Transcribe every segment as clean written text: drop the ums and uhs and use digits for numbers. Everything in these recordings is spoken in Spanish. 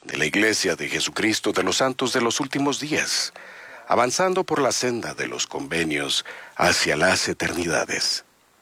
de la Iglesia de Jesucristo de los Santos de los Últimos Días, avanzando por la senda de los convenios hacia las eternidades.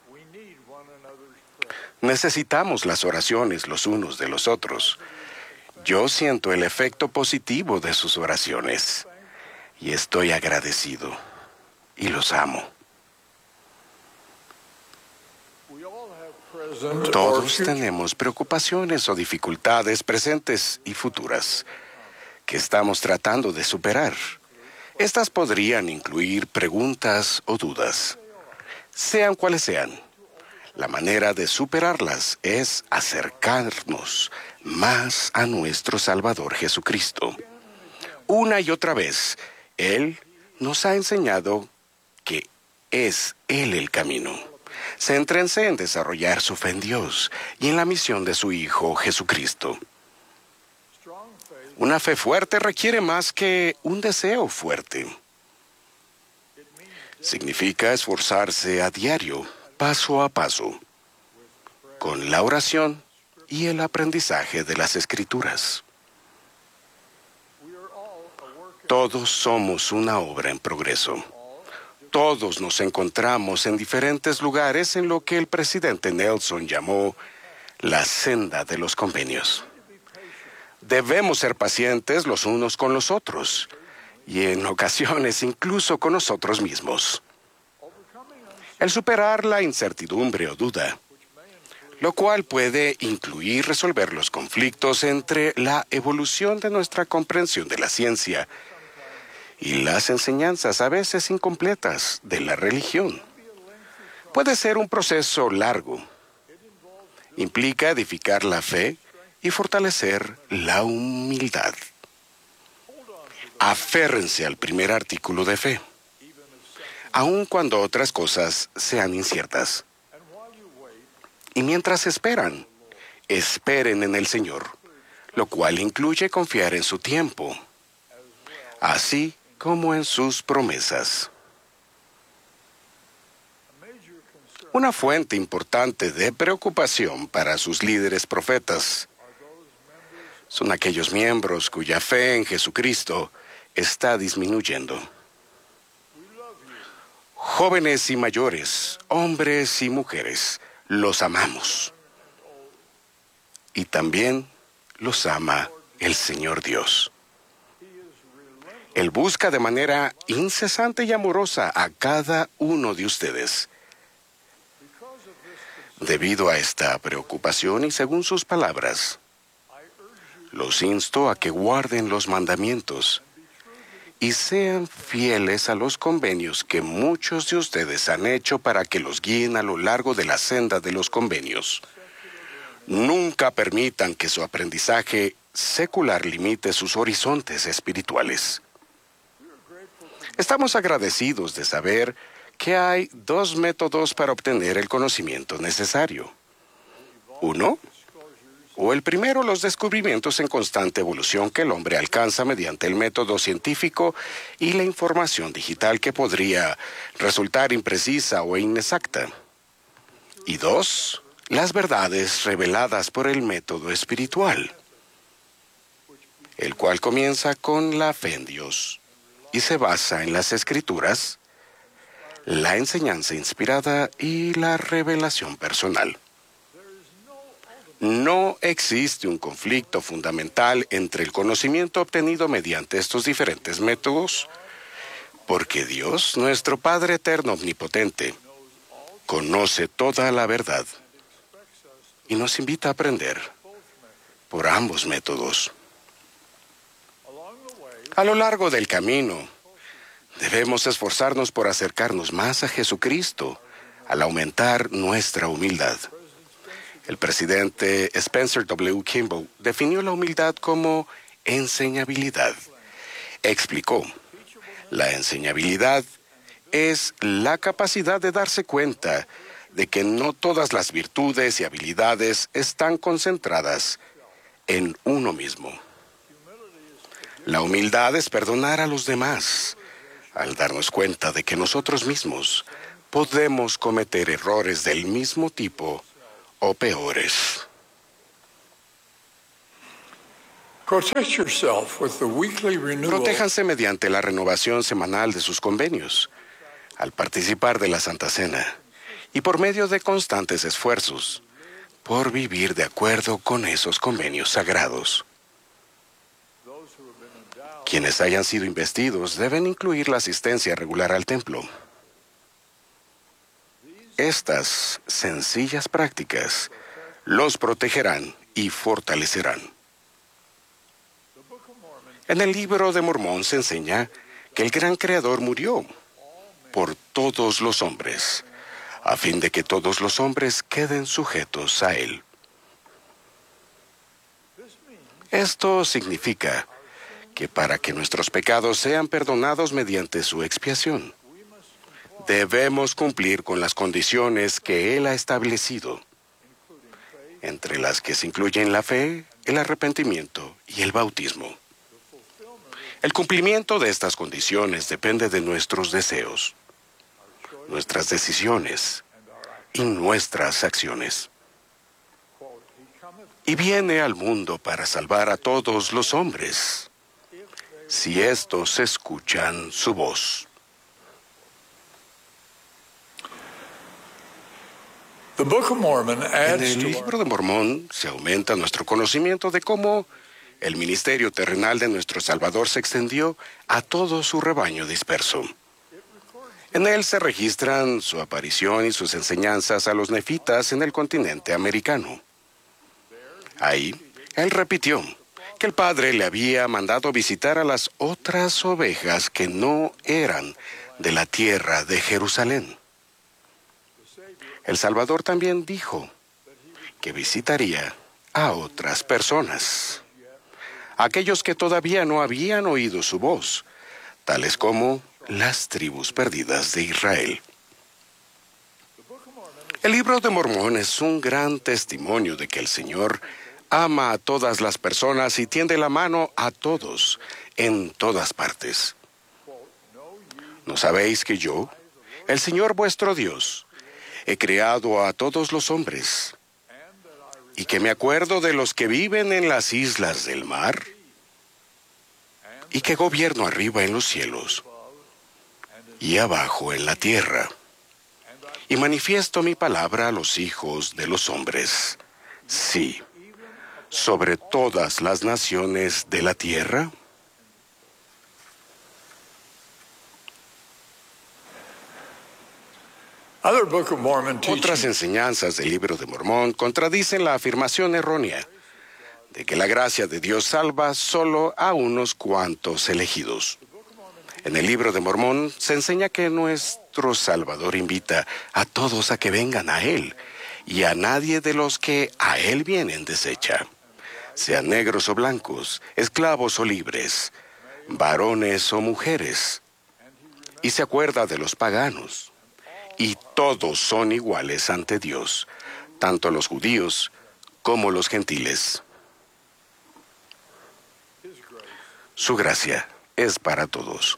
Necesitamos las oraciones los unos de los otros. Yo siento el efecto positivo de sus oraciones y estoy agradecido y los amo. Todos tenemos preocupaciones o dificultades presentes y futuras que estamos tratando de superar. Estas podrían incluir preguntas o dudas. Sean cuales sean, la manera de superarlas es acercarnos más a nuestro Salvador Jesucristo. Una y otra vez, Él nos ha enseñado que es Él el camino. Céntrense en desarrollar su fe en Dios y en la misión de su Hijo Jesucristo. Una fe fuerte requiere más que un deseo fuerte. Significa esforzarse a diario, paso a paso, con la oración y el aprendizaje de las Escrituras. Todos somos una obra en progreso. Todos nos encontramos en diferentes lugares en lo que el presidente Nelson llamó la senda de los convenios. Debemos ser pacientes los unos con los otros y en ocasiones incluso con nosotros mismos. El superar la incertidumbre o duda, lo cual puede incluir resolver los conflictos entre la evolución de nuestra comprensión de la ciencia y las enseñanzas a veces incompletas de la religión. Puede ser un proceso largo. Implica edificar la fe y fortalecer la humildad. Aférrense al primer artículo de fe, aun cuando otras cosas sean inciertas. Y mientras esperan, esperen en el Señor, lo cual incluye confiar en su tiempo, así como en sus promesas. Una fuente importante de preocupación para sus líderes profetas son aquellos miembros cuya fe en Jesucristo está disminuyendo. Jóvenes y mayores, hombres y mujeres, los amamos. Y también los ama el Señor Dios. Él busca de manera incesante y amorosa a cada uno de ustedes. Debido a esta preocupación y según sus palabras, los insto a que guarden los mandamientos y sean fieles a los convenios que muchos de ustedes han hecho para que los guíen a lo largo de la senda de los convenios. Nunca permitan que su aprendizaje secular limite sus horizontes espirituales. Estamos agradecidos de saber que hay 2 métodos para obtener el conocimiento necesario. Uno, o el primero, los descubrimientos en constante evolución que el hombre alcanza mediante el método científico y la información digital que podría resultar imprecisa o inexacta. Y 2, las verdades reveladas por el método espiritual, el cual comienza con la fe en Dios y se basa en las Escrituras, la enseñanza inspirada y la revelación personal. No existe un conflicto fundamental entre el conocimiento obtenido mediante estos diferentes métodos, porque Dios, nuestro Padre eterno omnipotente, conoce toda la verdad y nos invita a aprender por ambos métodos. A lo largo del camino, debemos esforzarnos por acercarnos más a Jesucristo al aumentar nuestra humildad. El presidente Spencer W. Kimball definió la humildad como enseñabilidad. Explicó, la enseñabilidad es la capacidad de darse cuenta de que no todas las virtudes y habilidades están concentradas en uno mismo. La humildad es perdonar a los demás, al darnos cuenta de que nosotros mismos podemos cometer errores del mismo tipo o peores. Protect yourself with the weekly renewal. Protéjanse mediante la renovación semanal de sus convenios, al participar de la Santa Cena, y por medio de constantes esfuerzos, por vivir de acuerdo con esos convenios sagrados. Quienes hayan sido investidos deben incluir la asistencia regular al templo. Estas sencillas prácticas los protegerán y fortalecerán. En el Libro de Mormón se enseña que el gran Creador murió por todos los hombres, a fin de que todos los hombres queden sujetos a Él. Esto significa que para que nuestros pecados sean perdonados mediante su expiación, debemos cumplir con las condiciones que Él ha establecido, entre las que se incluyen la fe, el arrepentimiento y el bautismo. El cumplimiento de estas condiciones depende de nuestros deseos, nuestras decisiones y nuestras acciones. Y viene al mundo para salvar a todos los hombres, si estos escuchan su voz. En el Libro de Mormón se aumenta nuestro conocimiento de cómo el ministerio terrenal de nuestro Salvador se extendió a todo su rebaño disperso. En él se registran su aparición y sus enseñanzas a los nefitas en el continente americano. Ahí, él repitió que el Padre le había mandado visitar a las otras ovejas que no eran de la tierra de Jerusalén. El Salvador también dijo que visitaría a otras personas, aquellos que todavía no habían oído su voz, tales como las tribus perdidas de Israel. El Libro de Mormón es un gran testimonio de que el Señor ama a todas las personas y tiende la mano a todos, en todas partes. ¿No sabéis que yo, el Señor vuestro Dios, he creado a todos los hombres, y que me acuerdo de los que viven en las islas del mar, y que gobierno arriba en los cielos y abajo en la tierra, y manifiesto mi palabra a los hijos de los hombres, sí, sobre todas las naciones de la tierra? Otras enseñanzas del Libro de Mormón contradicen la afirmación errónea de que la gracia de Dios salva solo a unos cuantos elegidos. En el Libro de Mormón se enseña que nuestro Salvador invita a todos a que vengan a Él, y a nadie de los que a Él vienen desecha, sean negros o blancos, esclavos o libres, varones o mujeres. Y se acuerda de los paganos, y todos son iguales ante Dios, tanto los judíos como los gentiles. Su gracia es para todos.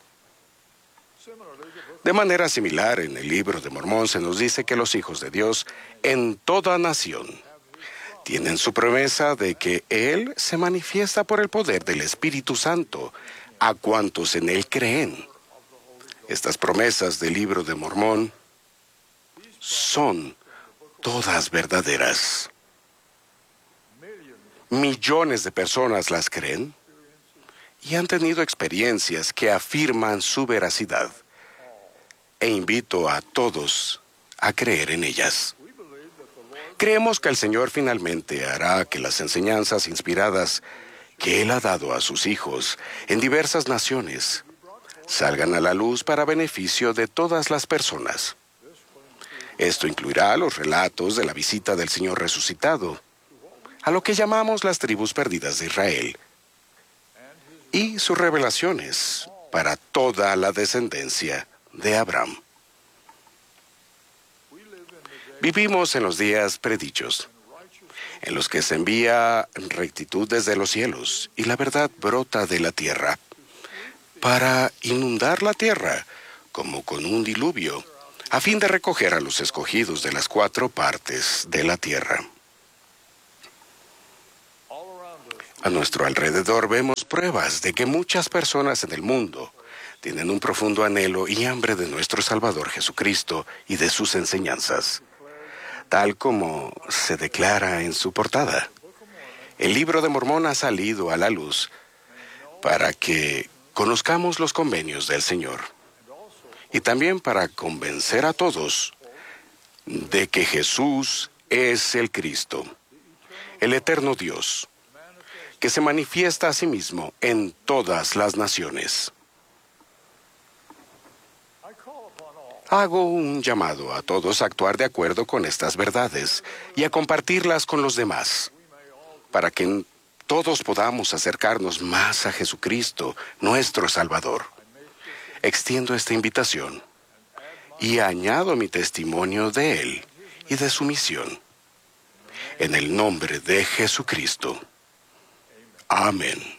De manera similar, en el Libro de Mormón se nos dice que los hijos de Dios en toda nación tienen su promesa de que Él se manifiesta por el poder del Espíritu Santo a cuantos en Él creen. Estas promesas del Libro de Mormón son todas verdaderas. Millones de personas las creen y han tenido experiencias que afirman su veracidad, e invito a todos a creer en ellas. Creemos que el Señor finalmente hará que las enseñanzas inspiradas que Él ha dado a sus hijos en diversas naciones salgan a la luz para beneficio de todas las personas. Esto incluirá los relatos de la visita del Señor resucitado a lo que llamamos las tribus perdidas de Israel, y sus revelaciones para toda la descendencia de Abraham. Vivimos en los días predichos, en los que se envía rectitud desde los cielos y la verdad brota de la tierra, para inundar la tierra como con un diluvio, a fin de recoger a los escogidos de las 4 partes de la tierra. A nuestro alrededor vemos pruebas de que muchas personas en el mundo tienen un profundo anhelo y hambre de nuestro Salvador Jesucristo y de sus enseñanzas, tal como se declara en su portada. El Libro de Mormón ha salido a la luz para que conozcamos los convenios del Señor y también para convencer a todos de que Jesús es el Cristo, el eterno Dios, que se manifiesta a sí mismo en todas las naciones. Hago un llamado a todos a actuar de acuerdo con estas verdades y a compartirlas con los demás, para que todos podamos acercarnos más a Jesucristo, nuestro Salvador. Extiendo esta invitación y añado mi testimonio de Él y de su misión. En el nombre de Jesucristo. Amén.